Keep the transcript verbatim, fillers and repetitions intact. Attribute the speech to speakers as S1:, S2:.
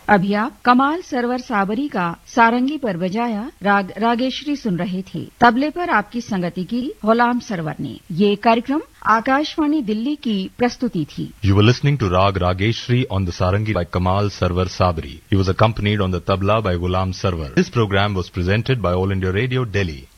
S1: अभी आप कमाल सरवर साबरी का सारंगी पर बजाया राग रागेश्वरी सुन रहे थे। तबले पर आपकी संगति की गुलाम सरवर ने। ये कार्यक्रम आकाशवाणी दिल्ली की प्रस्तुति थी।
S2: You were listening to Rag Rageshri on the Sarangi by Kamal Sarwar Sabri. He was accompanied on the tabla by Ghulam Sarwar. This program was presented by All India Radio, Delhi.